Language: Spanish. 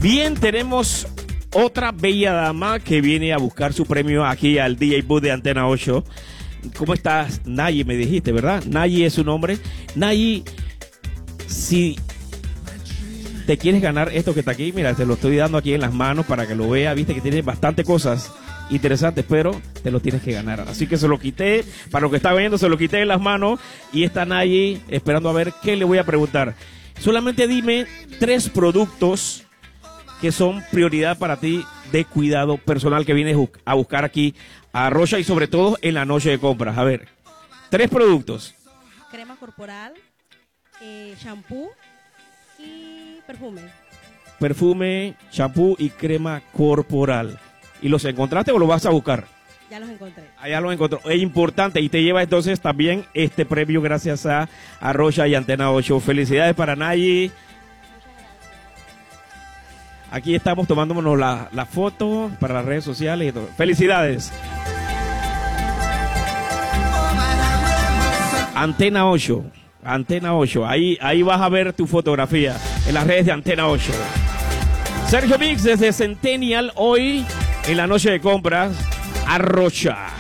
Bien, tenemos otra bella dama que viene a buscar su premio aquí al DJ Booth de Antena 8. ¿Cómo estás? Nayi, me dijiste, ¿verdad? Nayi es su nombre. Nayi, si te quieres ganar esto que está aquí, mira, te lo estoy dando aquí en las manos para que lo veas. Viste que tiene bastante cosas interesantes, pero te lo tienes que ganar. Así que se lo quité, para lo que está viendo, se lo quité en las manos. Y está Nayi esperando a ver qué le voy a preguntar. Solamente dime 3 productos que son prioridad para ti de cuidado personal que vienes a buscar aquí a Rocha y sobre todo en la noche de compras. A ver, 3 productos. Crema corporal, shampoo y perfume. Perfume, shampoo y crema corporal. ¿Y los encontraste o los vas a buscar? Ya los encontré. Allá los encontró. Es importante y te lleva entonces también este premio gracias a Rocha y Antena 8. Felicidades para Nayi. Aquí estamos tomándonos la foto para las redes sociales y todo. ¡Felicidades! Antena 8. Antena 8. Ahí vas a ver tu fotografía en las redes de Antena 8. Sergio Mix desde Centennial, hoy en la noche de compras a Rocha.